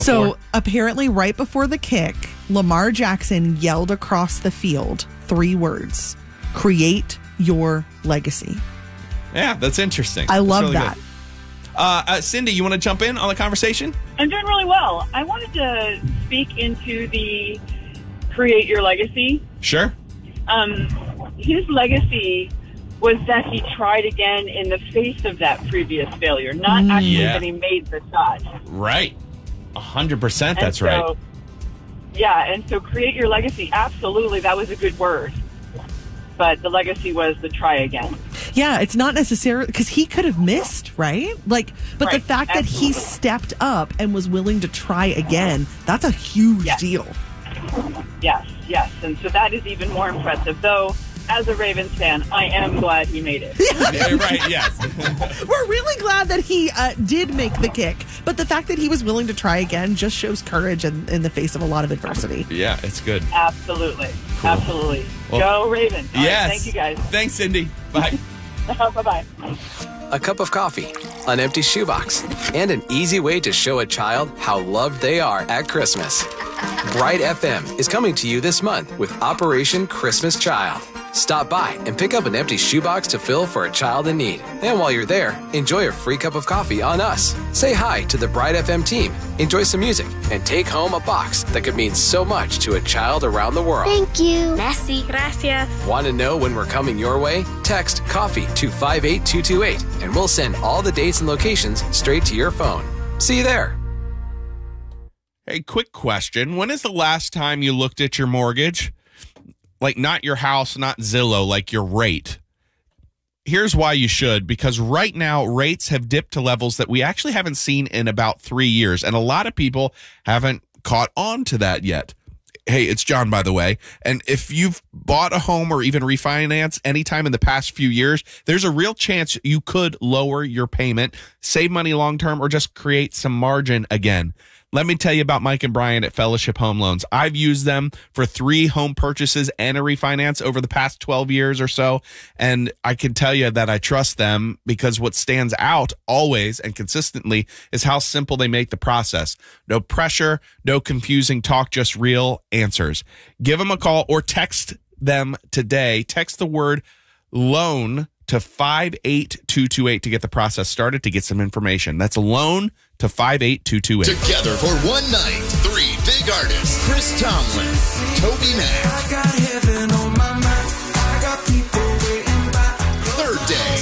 So apparently right before the kick, Lamar Jackson yelled across the field 3 words: create your legacy. Yeah, that's interesting. I love really that. Cindy, you want to jump in on the conversation? I'm doing really well. I wanted to speak into the create your legacy. Sure. His legacy was that he tried again in the face of that previous failure, not actually that he made the shot. Right. 100%, that's right. Yeah, and so create your legacy, absolutely, that was a good word. But the legacy was the try again. Yeah, it's not necessarily because he could have missed, right? But the fact that he stepped up and was willing to try again, that's a huge deal. Yes. And so that is even more impressive. Though, as a Ravens fan, I am glad he made it. Yeah, right, yes. We're really glad that he did make the kick. But the fact that he was willing to try again just shows courage in the face of a lot of adversity. Yeah, it's good. Absolutely. Cool. Absolutely. Well, go Ravens. All yes. right, thank you, guys. Thanks, Cindy. Bye. Bye-bye. A cup of coffee, an empty shoebox, and an easy way to show a child how loved they are at Christmas. Bright FM is coming to you this month with Operation Christmas Child. Stop by and pick up an empty shoebox to fill for a child in need. And while you're there, enjoy a free cup of coffee on us. Say hi to the Bright FM team, enjoy some music, and take home a box that could mean so much to a child around the world. Thank you. Merci. Gracias. Want to know when we're coming your way? Text COFFEE to 58228 and we'll send all the dates and locations straight to your phone. See you there. Hey, quick question. When is the last time you looked at your mortgage? Like, not your house, not Zillow, like your rate. Here's why you should, because right now rates have dipped to levels that we actually haven't seen in about 3 years, and a lot of people haven't caught on to that yet. Hey, it's John, by the way, and if you've bought a home or even refinance anytime in the past few years, there's a real chance you could lower your payment, save money long-term, or just create some margin again. Let me tell you about Mike and Brian at Fellowship Home Loans. I've used them for 3 home purchases and a refinance over the past 12 years or so, and I can tell you that I trust them because what stands out always and consistently is how simple they make the process. No pressure, no confusing talk, just real answers. Give them a call or text them today. Text the word LOAN to 58228 to get the process started, to get some information. That's LOAN to 58228. Together for one night, 3 big artists: Chris Tomlin, Toby Mac. I got heaven on my mind. I got people waiting by. Third Day.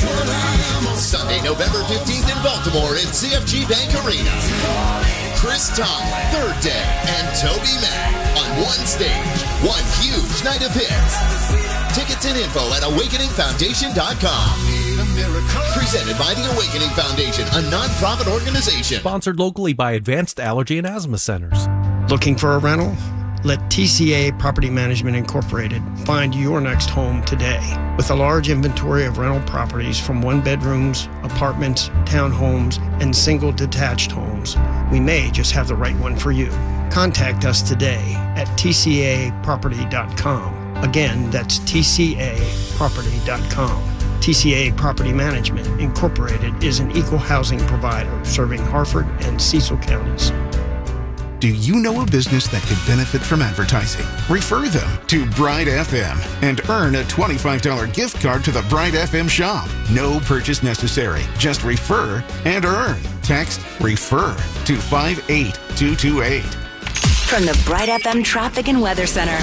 Sunday, November 15th in Baltimore at CFG Bank Arena. Chris Tomlin, Third Day, and Toby Mac on one stage. One huge night of hits. Tickets and info at AwakeningFoundation.com. Presented by the Awakening Foundation, a non-profit organization. Sponsored locally by Advanced Allergy and Asthma Centers. Looking for a rental? Let TCA Property Management Incorporated find your next home today. With a large inventory of rental properties from 1-bedrooms, apartments, townhomes, and single detached homes, we may just have the right one for you. Contact us today at tcaproperty.com. Again, that's tcaproperty.com. TCA Property Management Incorporated is an equal housing provider serving Harford and Cecil counties. Do you know a business that could benefit from advertising? Refer them to Bright FM and earn a $25 gift card to the Bright FM shop. No purchase necessary. Just refer and earn. Text REFER to 58228. From the Bright FM Traffic and Weather Center.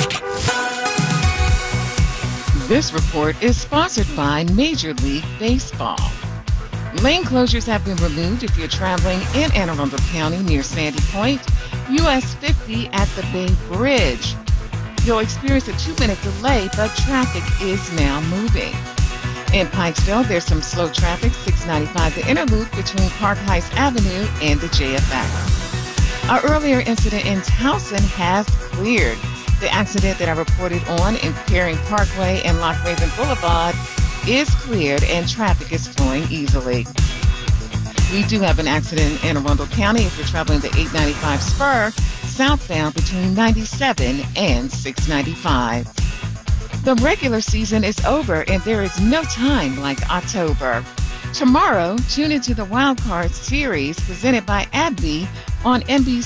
This report is sponsored by Major League Baseball. Lane closures have been removed if you're traveling in Anne Arundel County near Sandy Point, US 50 at the Bay Bridge. You'll experience a 2-minute delay, but traffic is now moving. In Pikesville, there's some slow traffic, 695 the inner loop between Park Heights Avenue and the JFX. Our earlier incident in Towson has cleared. The accident that I reported on in Perry Parkway and Loch Raven Boulevard is cleared and traffic is flowing easily. We do have an accident in Anne Arundel County if you're traveling the 895 spur southbound between 97 and 695. The regular season is over and there is no time like October. Tomorrow, tune into the Wild Card Series presented by AbbVie on NBC